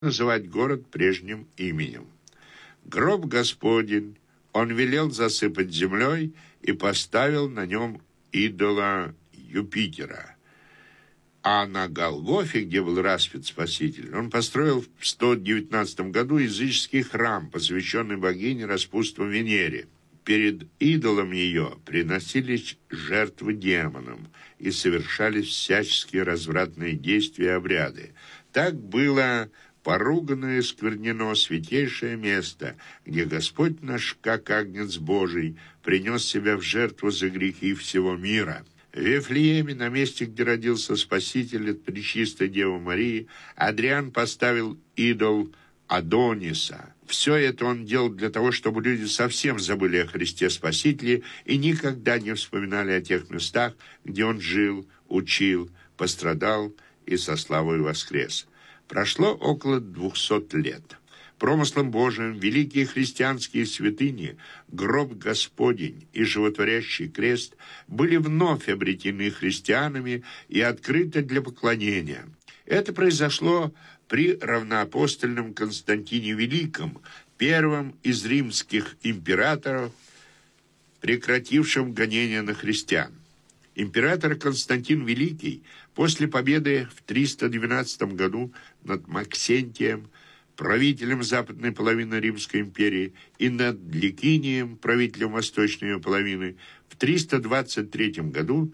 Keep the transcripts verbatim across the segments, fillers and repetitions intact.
называть город прежним именем. Гроб Господень он велел засыпать землей и поставил на нем идола Юпитера. А на Голгофе, где был распят Спаситель, он построил в сто девятнадцатом году языческий храм, посвященный богине распутства Венере. Перед идолом ее приносились жертвы демонам и совершались всяческие развратные действия и обряды. Так было поругано и сквернено святейшее место, где Господь наш, как агнец Божий, принес себя в жертву за грехи всего мира. В Вифлееме, на месте, где родился Спаситель от Пречистой Девы Марии, Адриан поставил идол Адониса. Все это он делал для того, чтобы люди совсем забыли о Христе Спасителе и никогда не вспоминали о тех местах, где он жил, учил, пострадал и со славой воскрес. Прошло около двухсот лет. Промыслом Божиим великие христианские святыни, гроб Господень и животворящий крест были вновь обретены христианами и открыты для поклонения. Это произошло при равноапостольном Константине Великом, первом из римских императоров, прекратившем гонения на христиан. Император Константин Великий после победы в триста двенадцатом году над Максентием, правителем западной половины Римской империи, и над Ликинием, правителем восточной ее половины, в триста двадцать третьем году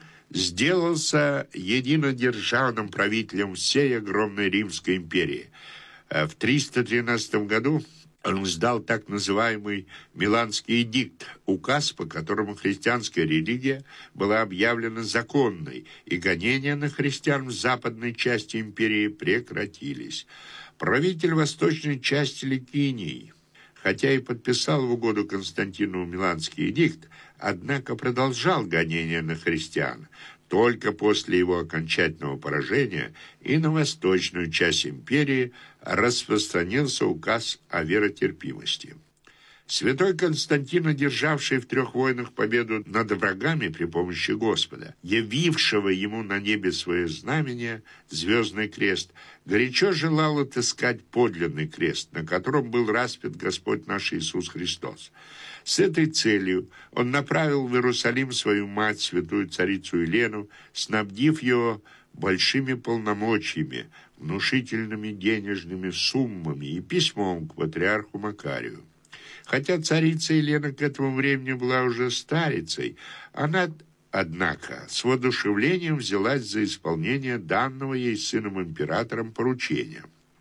сделался единодержавным правителем всей огромной Римской империи. В триста тринадцатом году он издал так называемый Миланский эдикт, указ, по которому христианская религия была объявлена законной, и гонения на христиан в западной части империи прекратились. Правитель восточной части Ликинии, хотя и подписал в угоду Константину Миланский эдикт, однако продолжал гонения на христиан. Только после его окончательного поражения и на восточную часть империи распространился указ о веротерпимости. Святой Константин, одержавший в трех войнах победу над врагами при помощи Господа, явившего ему на небе свое знамение, звездный крест, горячо желал отыскать подлинный крест, на котором был распят Господь наш Иисус Христос. С этой целью он направил в Иерусалим свою мать, святую царицу Елену, снабдив ее большими полномочиями, внушительными денежными суммами и письмом к патриарху Макарию. Хотя царица Елена к этому времени была уже старицей, она, однако, с воодушевлением взялась за исполнение данного ей сыном-императором поручения.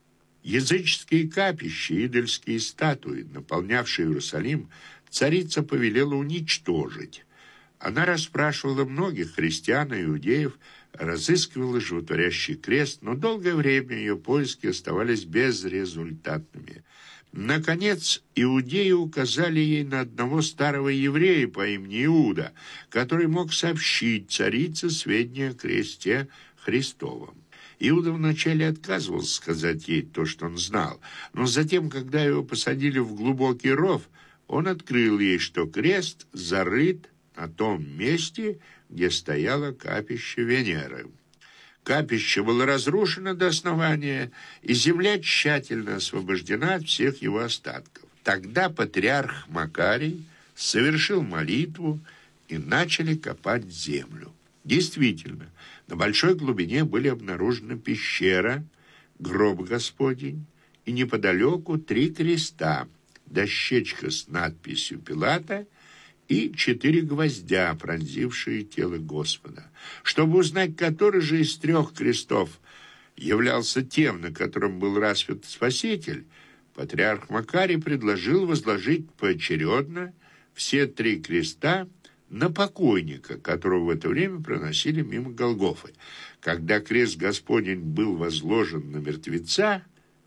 Языческие капища, идольские статуи, наполнявшие Иерусалим, царица повелела уничтожить. Она расспрашивала многих христиан и иудеев, разыскивала животворящий крест, но долгое время ее поиски оставались безрезультатными. Наконец, иудеи указали ей на одного старого еврея по имени Иуда, который мог сообщить царице сведения о кресте Христовом. Иуда вначале отказывался сказать ей то, что он знал, но затем, когда его посадили в глубокий ров, он открыл ей, что крест зарыт на том месте, где стояло капище Венеры. Капище было разрушено до основания, и земля тщательно освобождена от всех его остатков. Тогда патриарх Макарий совершил молитву, и начали копать землю. Действительно, на большой глубине были обнаружены пещера, гроб Господень, и неподалеку три креста, дощечка с надписью Пилата и четыре гвоздя, пронзившие тело Господа. Чтобы узнать, который же из трех крестов являлся тем, на котором был распят Спаситель, патриарх Макарий предложил возложить поочередно все три креста на покойника, которого в это время проносили мимо Голгофы. Когда крест Господень был возложен на мертвеца,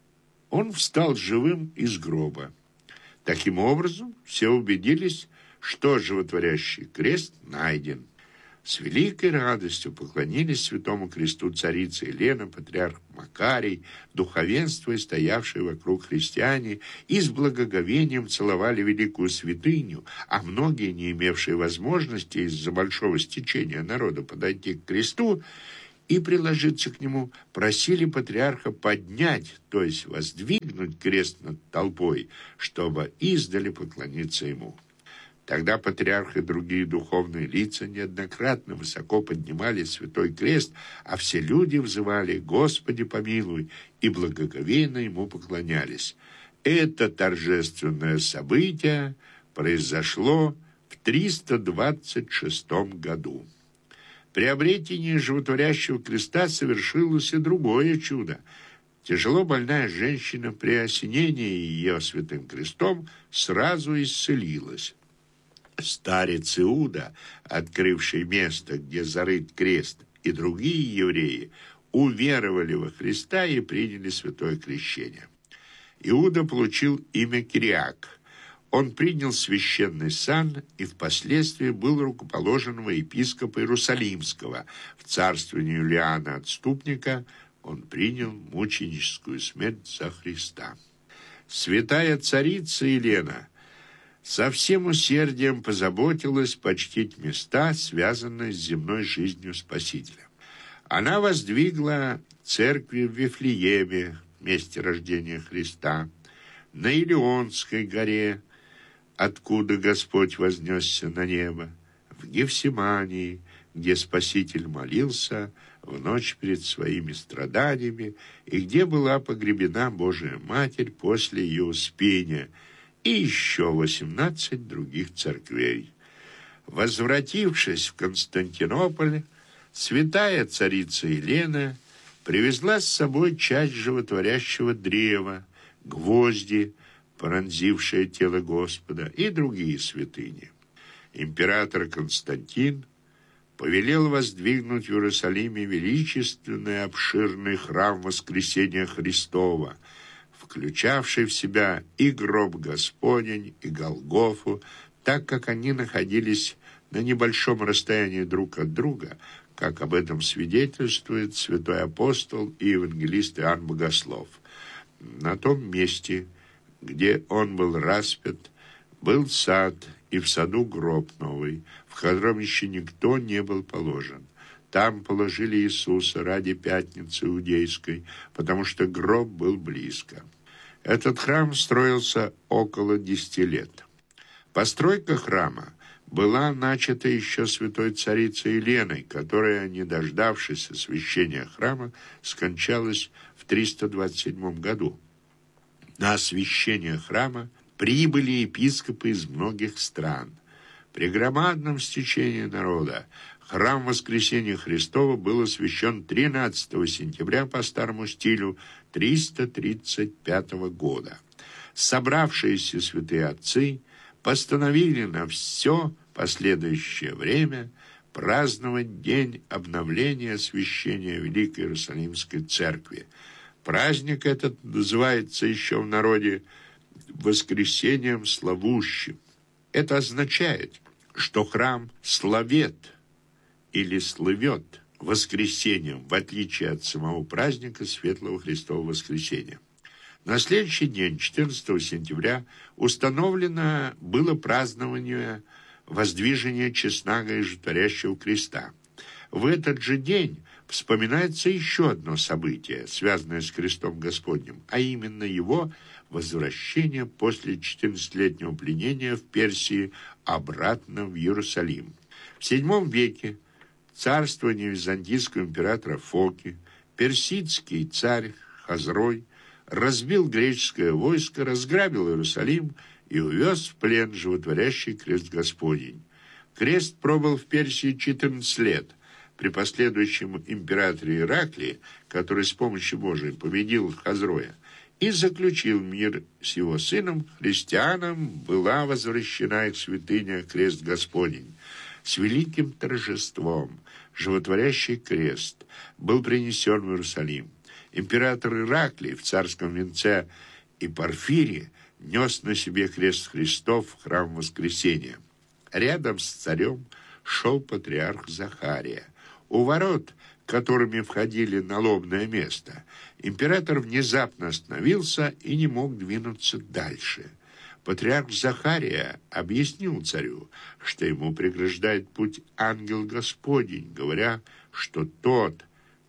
он встал живым из гроба. Таким образом, все убедились, что животворящий крест найден. С великой радостью поклонились святому кресту царица Елена, патриарх Макарий, духовенство и стоявшие вокруг христиане, и с благоговением целовали великую святыню, а многие, не имевшие возможности из-за большого стечения народа подойти к кресту, и приложиться к нему, просили патриарха поднять, то есть воздвигнуть крест над толпой, чтобы издали поклониться ему. Тогда патриарх и другие духовные лица неоднократно высоко поднимали святой крест, а все люди взывали: «Господи, помилуй», и благоговейно ему поклонялись. Это торжественное событие произошло в триста двадцать шестом году. При обретении животворящего креста совершилось и другое чудо. Тяжело больная женщина при осенении ее святым крестом сразу исцелилась. Старец Иуда, открывший место, где зарыт крест, и другие евреи уверовали во Христа и приняли святое крещение. Иуда получил имя Кириак. Он принял священный сан и впоследствии был рукоположен во епископа Иерусалимского. В царствовании Юлиана Отступника он принял мученическую смерть за Христа. Святая царица Елена со всем усердием позаботилась почтить места, связанные с земной жизнью Спасителя. Она воздвигла церкви в Вифлееме, месте рождения Христа, на Илионской горе, откуда Господь вознесся на небо, в Гефсимании, где Спаситель молился в ночь перед своими страданиями, и где была погребена Божия Матерь после ее успения, и еще восемнадцать других церквей. Возвратившись в Константинополь, святая царица Елена привезла с собой часть животворящего древа, гвозди, пронзившее тело Господа, и другие святыни. Император Константин повелел воздвигнуть в Иерусалиме величественный обширный храм Воскресения Христова, включавший в себя и гроб Господень, и Голгофу, так как они находились на небольшом расстоянии друг от друга, как об этом свидетельствует святой апостол и евангелист Иоанн Богослов. На том месте, где он был распят, был сад, и в саду гроб новый, в котором еще никто не был положен. Там положили Иисуса ради Пятницы Иудейской, потому что гроб был близко. Этот храм строился около десяти лет. Постройка храма была начата еще святой царицей Еленой, которая, не дождавшись освящения храма, скончалась в триста двадцать седьмом году. На освящение храма прибыли епископы из многих стран. При громадном стечении народа храм Воскресения Христова был освящен тринадцатого сентября по старому стилю триста тридцать пятого года. Собравшиеся святые отцы постановили на все последующее время праздновать день обновления освящения Великой Иерусалимской Церкви. Праздник этот называется еще в народе воскресением славущим. Это означает, что храм славет или слывет воскресением, в отличие от самого праздника Светлого Христового Воскресения. На следующий день, четырнадцатого сентября, установлено было празднование воздвижения честного и животворящего креста. В этот же день вспоминается еще одно событие, связанное с крестом Господним, а именно его возвращение после четырнадцатилетнего пленения в Персии обратно в Иерусалим. В седьмом веке царствование византийского императора Фоки персидский царь Хазрой разбил греческое войско, разграбил Иерусалим и увез в плен животворящий крест Господень. Крест пробыл в Персии четырнадцать лет. При последующем императоре Ираклии, который с помощью Божией победил Хазроя и заключил мир с его сыном, христианам была возвращена их святыня крест Господень. С великим торжеством животворящий крест был принесен в Иерусалим. Император Ираклий в царском венце и Порфире нес на себе крест Христов в храм Воскресения. Рядом с царем шел патриарх Захария. У ворот, которыми входили на лобное место, император внезапно остановился и не мог двинуться дальше. Патриарх Захария объяснил царю, что ему преграждает путь ангел Господень, говоря, что тот,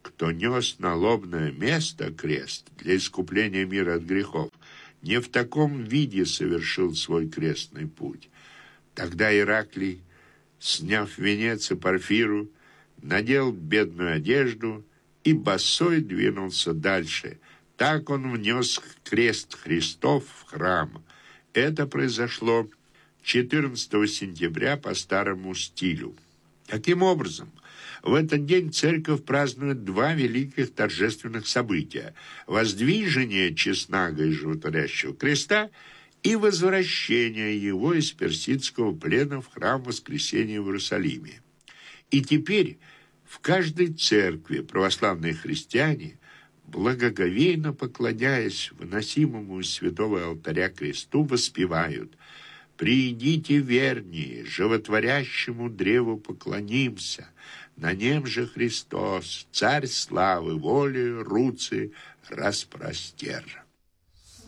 кто нес на лобное место крест для искупления мира от грехов, не в таком виде совершил свой крестный путь. Тогда Ираклий, сняв венец и парфиру, надел бедную одежду и босой двинулся дальше. Так он внес крест Христов в храм. Это произошло четырнадцатого сентября по старому стилю. Таким образом, в этот день церковь празднует два великих торжественных события: воздвижение честного и животворящего креста и возвращение его из персидского плена в храм Воскресения в Иерусалиме. И теперь в каждой церкви православные христиане, благоговейно поклоняясь выносимому из святого алтаря кресту, воспевают: «Придите вернее, животворящему древу поклонимся, на нем же Христос, царь славы, воли, руцы распростер».